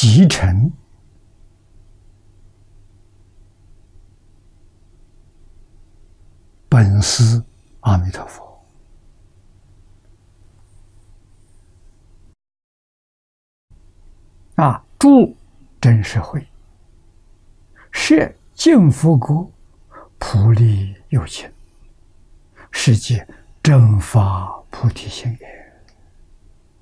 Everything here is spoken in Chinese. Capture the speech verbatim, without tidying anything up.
集成本师阿弥陀佛。啊，诸真实慧，摄净佛国，普利有情，是皆正法菩提心也。